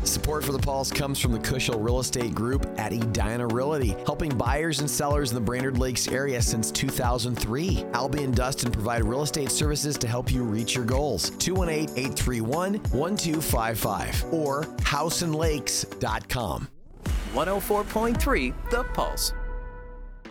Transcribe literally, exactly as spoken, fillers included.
Support for the Pulse comes from the Cushel Real Estate Group at Edina Realty, helping buyers and sellers in the Brainerd Lakes area since two thousand three. Albie and Dustin provide real estate services to help you reach your goals. two one eight, eight three one, one two five five or house and lakes dot com. one oh four point three The Pulse.